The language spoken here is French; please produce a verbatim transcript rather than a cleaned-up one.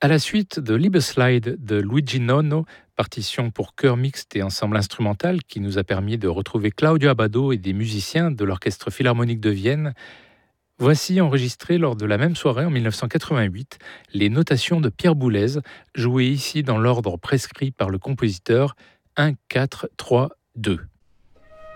À la suite de Liebesleid de Luigi Nono, partition pour chœur mixte et ensemble instrumental qui nous a permis de retrouver Claudio Abbado et des musiciens de l'Orchestre philharmonique de Vienne, voici enregistré lors de la même soirée en mille neuf cent quatre-vingt-huit les notations de Pierre Boulez, jouées ici dans l'ordre prescrit par le compositeur un, quatre, trois, deux.